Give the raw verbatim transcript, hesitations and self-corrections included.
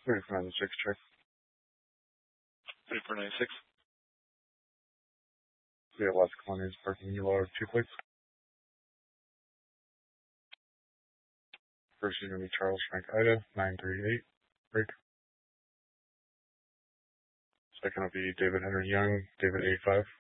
thirty-four ninety-six, check. thirty-four ninety-six. We have lots of colonies parking yellow two plates. First is going to be Charles Frank Ida, nine three eight, break. Second will be David Henry Young, David eighty-five.